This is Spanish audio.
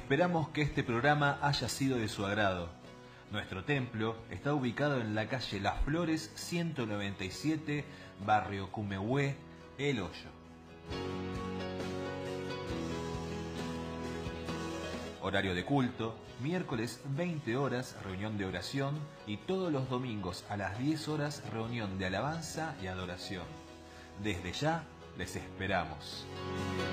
Esperamos que este programa haya sido de su agrado. Nuestro templo está ubicado en la calle Las Flores 197, barrio Cumehué, El Hoyo. Horario de culto, miércoles 20 horas, reunión de oración, y todos los domingos a las 10 horas, reunión de alabanza y adoración. Desde ya, les esperamos.